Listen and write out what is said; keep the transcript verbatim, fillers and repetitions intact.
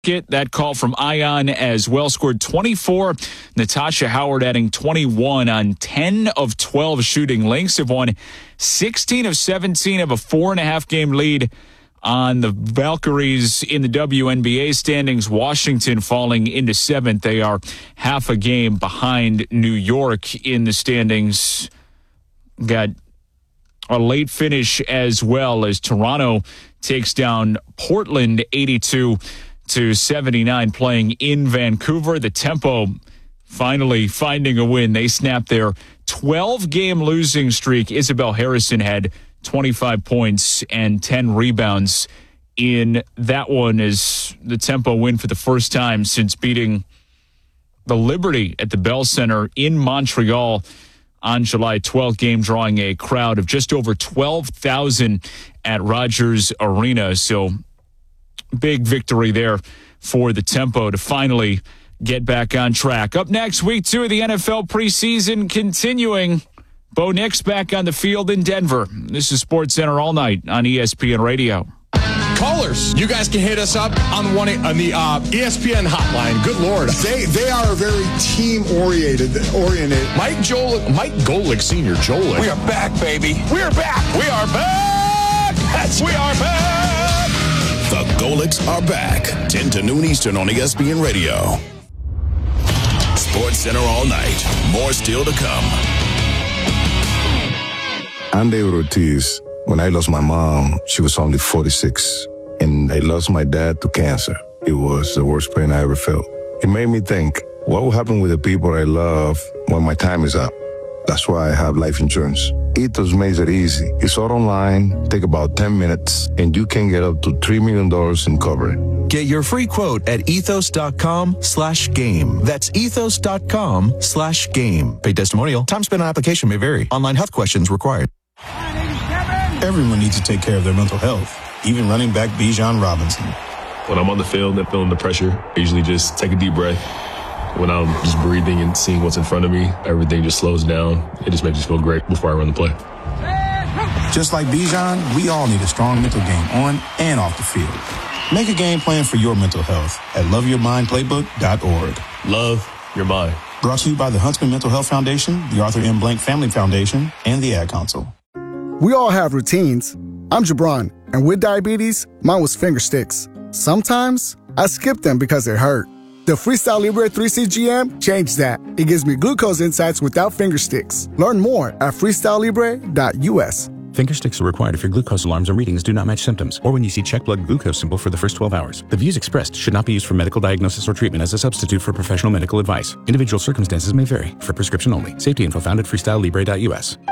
That call from Ion as well, scored twenty-four. Natasha Howard adding twenty-one on ten of twelve shooting. Lynx have won sixteen of seventeen, have a four and a half game lead on the Valkyries in the W N B A standings. Washington falling into seventh. They are half a game behind New York in the standings. Got a late finish as well as Toronto takes down Portland eighty-two to seventy-nine, playing in Vancouver. The Tempo finally finding a win. They snapped their twelve-game losing streak. Isabel Harrison had twenty-five points and ten rebounds in that one as the Tempo win for the first time since beating the Liberty at the Bell Center in Montreal on July twelfth, game drawing a crowd of just over twelve thousand at Rogers Arena. So big victory there for the Tempo to finally get back on track. Up next, week two of the N F L preseason continuing. Bo Nix back on the field in Denver. This is SportsCenter all night on E S P N Radio. Callers, you guys can hit us up on one on the uh, E S P N hotline. Good Lord, they they are very team oriented. Oriented. Mike Joel, Mike Golick Senior, Joel. We are back, baby. We are back. We are back. That's we are back. The Golicks are back. ten to noon Eastern on E S P N Radio. SportsCenter all night. More still to come. I'm David Ortiz. When I lost my mom, she was only forty-six. And I lost my dad to cancer. It was the worst pain I ever felt. It made me think, what will happen with the people I love when my time is up? That's why I have life insurance. Ethos makes it easy. It's all online, take about ten minutes, and you can get up to three million dollars in coverage. Get your free quote at ethos.com slash game. That's ethos.com slash game. Paid testimonial. Time spent on application may vary. Online health questions required. Everyone needs to take care of their mental health, even running back Bijan Robinson. When I'm on the field and feeling the pressure, I usually just take a deep breath. When I'm just breathing and seeing what's in front of me, everything just slows down. It just makes me feel great before I run the play. Just like Bijan, we all need a strong mental game on and off the field. Make a game plan for your mental health at love your mind playbook dot org. Love your mind. Brought to you by the Huntsman Mental Health Foundation, the Arthur M. Blank Family Foundation, and the Ad Council. We all have routines. I'm Jabron, and with diabetes, mine was finger sticks. Sometimes I skip them because it hurt. The Freestyle Libre three C G M changed that. It gives me glucose insights without finger sticks. Learn more at freestyle libre dot U S. Finger sticks are required if your glucose alarms or readings do not match symptoms, or when you see check blood glucose symbol for the first twelve hours. The views expressed should not be used for medical diagnosis or treatment as a substitute for professional medical advice. Individual circumstances may vary. For prescription only. Safety info found at freestyle libre dot U S.